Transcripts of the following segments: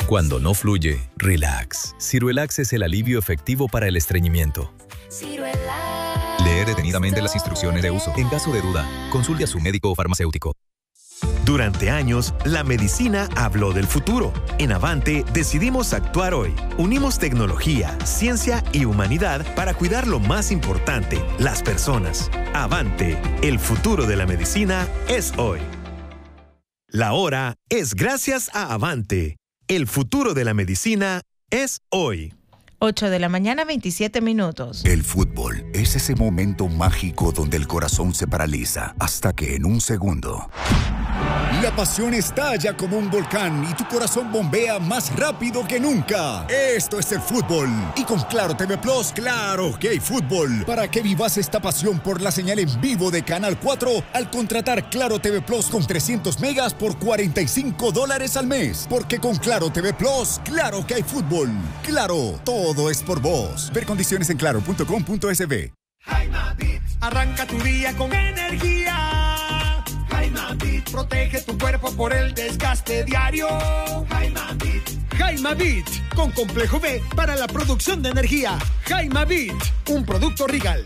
Cuando no fluye, relax. Ciruelax es el alivio efectivo para el estreñimiento. Leer detenidamente las instrucciones de uso. En caso de duda, consulte a su médico o farmacéutico. Durante años, la medicina habló del futuro. En Avante decidimos actuar hoy. Unimos tecnología, ciencia y humanidad para cuidar lo más importante, las personas. Avante, el futuro de la medicina es hoy. La hora es gracias a Avante. El futuro de la medicina es hoy. 8 de la mañana, 27 minutos. El fútbol es ese momento mágico donde el corazón se paraliza hasta que en un segundo la pasión estalla como un volcán y tu corazón bombea más rápido que nunca. Esto es el fútbol. Y con Claro TV Plus, claro que hay fútbol. Para que vivas esta pasión por la señal en vivo de Canal 4 al contratar Claro TV Plus con 300 megas por $45 al mes. Porque con Claro TV Plus, claro que hay fútbol. Claro, todo es por vos. Ver condiciones en claro.com.sb. Arranca tu día con energía. Jaimabit protege tu cuerpo por el desgaste diario. Jaimabit con complejo B para la producción de energía. Jaimabit, un producto Regal.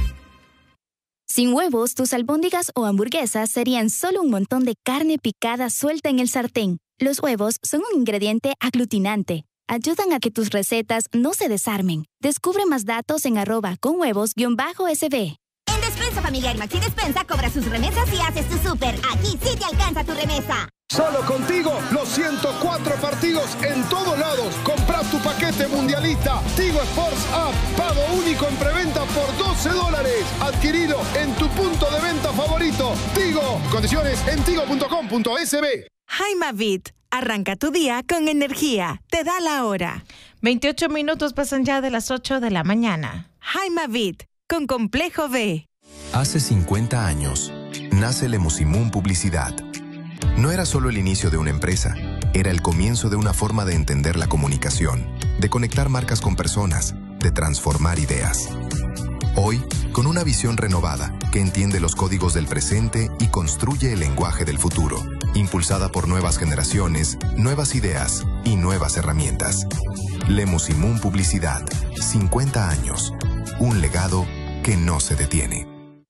Sin huevos, tus albóndigas o hamburguesas serían solo un montón de carne picada suelta en el sartén. Los huevos son un ingrediente aglutinante. Ayudan a que tus recetas no se desarmen. Descubre más datos en @conhuevos_sb. En Despensa Familiar Maxi Despensa cobra sus remesas y haces tu súper. Aquí sí te alcanza tu remesa. Solo contigo, los 104 partidos en todos lados. Compra tu paquete mundialista Tigo Sports App. Pago único en preventa por $12. Adquirido en tu punto de venta favorito. Tigo. Condiciones en tigo.com.sb. Jaimabit. Arranca tu día con energía. Te da la hora. 28 minutos pasan ya de las 8 de la mañana. Jaimabit, con complejo B. Hace 50 años, nace Lemusimún Publicidad. No era solo el inicio de una empresa, era el comienzo de una forma de entender la comunicación, de conectar marcas con personas, de transformar ideas. Hoy, con una visión renovada que entiende los códigos del presente y construye el lenguaje del futuro, impulsada por nuevas generaciones, nuevas ideas y nuevas herramientas. Lemusimún Publicidad, 50 años, un legado que no se detiene.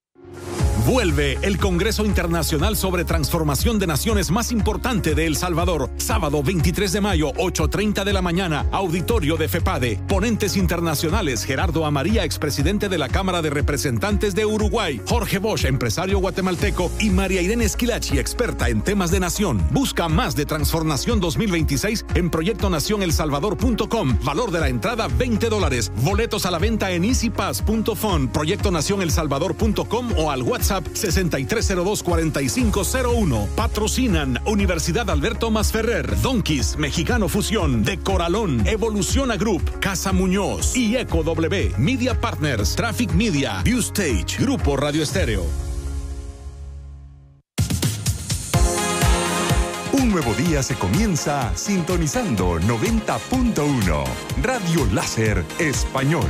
Vuelve el Congreso Internacional sobre Transformación de Naciones más importante de El Salvador. Sábado 23 de mayo, 8:30 de la mañana, auditorio de FEPADE. Ponentes internacionales: Gerardo Amaría, expresidente de la Cámara de Representantes de Uruguay; Jorge Bosch, empresario guatemalteco; y María Irene Esquilachi, experta en temas de nación. Busca más de Transformación 2026 en proyectonacionelsalvador.com. Valor de la entrada $20. Boletos a la venta en easypass.fun, proyectonacionelsalvador.com o al WhatsApp 6302-4501. Patrocinan Universidad Alberto Masferrer, Donkeys, Mexicano Fusión, De Coralón, Evoluciona Group, Casa Muñoz y Eco W, Media Partners, Traffic Media, View Stage, Grupo Radio Estéreo. Un nuevo día se comienza sintonizando 90.1 Radio Láser Español.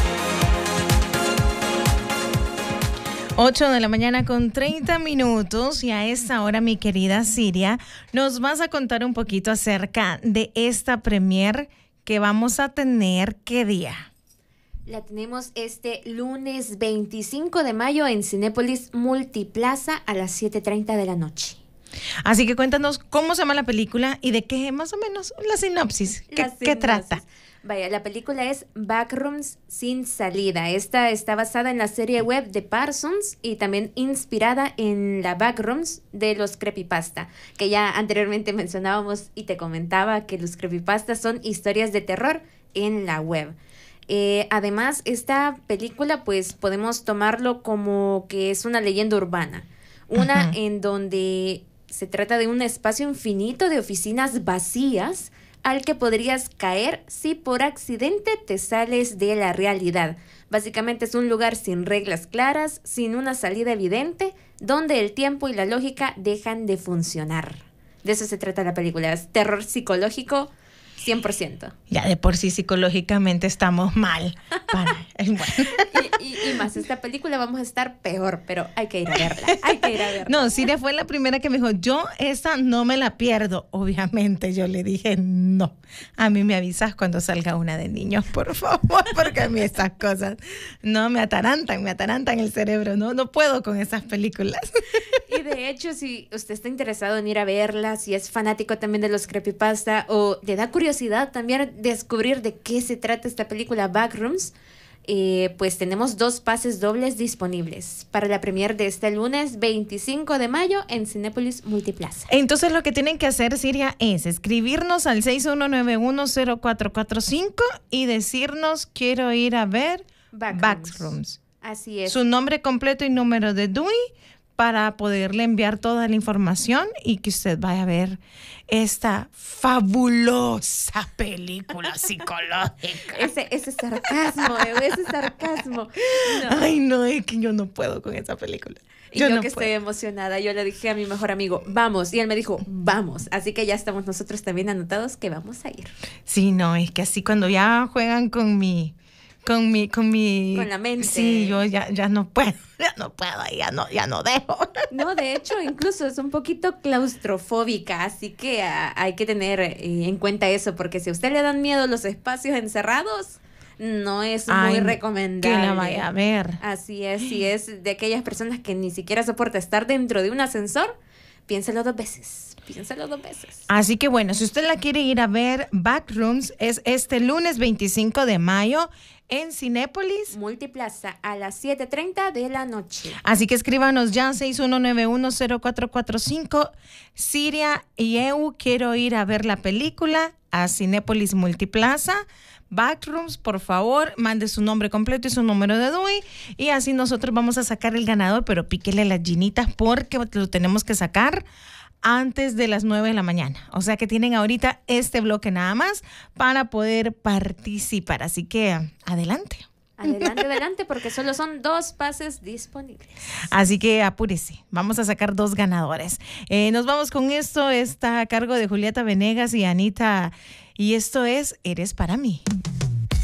8 de la mañana con 30 minutos y a esta hora, mi querida Siria, nos vas a contar un poquito acerca de esta premier que vamos a tener. ¿Qué día? La tenemos este lunes 25 de mayo en Cinépolis Multiplaza a las 7:30 de la noche. Así que cuéntanos cómo se llama la película y de qué más o menos la sinopsis. ¿Qué trata? Vaya, la película es Backrooms sin salida. Esta está basada en la serie web de Parsons y también inspirada en la Backrooms de los creepypasta, que ya anteriormente mencionábamos y te comentaba que los creepypastas son historias de terror en la web. Además, esta película pues podemos tomarlo como que es una leyenda urbana. Una en donde se trata de un espacio infinito de oficinas vacías al que podrías caer si por accidente te sales de la realidad. Básicamente es un lugar sin reglas claras, sin una salida evidente, donde el tiempo y la lógica dejan de funcionar. De eso se trata la película. Es terror psicológico 100%. Ya de por sí psicológicamente estamos mal. Bueno. y más, esta película vamos a estar peor, pero hay que ir a verla. No, Siria fue la primera que me dijo, yo esta no me la pierdo. Obviamente yo le dije, no. A mí me avisas cuando salga una de niños, por favor, porque a mí estas cosas no me atarantan el cerebro. No puedo con esas películas. Y de hecho, si usted está interesado en ir a verla, si es fanático también de los creepypasta o le da curiosidad también descubrir de qué se trata esta película Backrooms, pues tenemos 2 pases dobles disponibles para la premier de este lunes 25 de mayo en Cinépolis Multiplaza. Entonces lo que tienen que hacer, Siria, es escribirnos al 61910445 y decirnos quiero ir a ver Backrooms. Así es. Su nombre completo y número de DUI para poderle enviar toda la información y que usted vaya a ver esta fabulosa película psicológica. Ese sarcasmo, ese sarcasmo. No. Ay, no, es que yo no puedo con esa película. Yo no estoy emocionada, yo le dije a mi mejor amigo, vamos, y él me dijo, vamos. Así que ya estamos nosotros también anotados que vamos a ir. Sí, no, es que así cuando ya juegan con la mente. Sí, yo ya no puedo, ya no dejo. No, de hecho, incluso es un poquito claustrofóbica, así que hay que tener en cuenta eso, porque si a usted le dan miedo los espacios encerrados, no es muy recomendable. Que la vaya a ver. Así es, si es de aquellas personas que ni siquiera soporta estar dentro de un ascensor, piénselo 2 veces. Así que bueno, si usted la quiere ir a ver, Backrooms es este lunes 25 de mayo en Cinépolis Multiplaza a las 7:30 de la noche. Así que escríbanos ya 61910445. Siria y Eu, quiero ir a ver la película a Cinépolis Multiplaza. Backrooms, por favor, mande su nombre completo y su número de DUI y así nosotros vamos a sacar el ganador, pero píquele las ginitas porque lo tenemos que sacar antes de las 9 de la mañana. O sea que tienen ahorita este bloque nada más para poder participar. Así que adelante. Adelante, porque solo son 2 pases disponibles. Así que apúrese. Vamos a sacar 2 ganadores. Nos vamos con esto. Está a cargo de Julieta Venegas y Anita. Y esto es Eres para mí.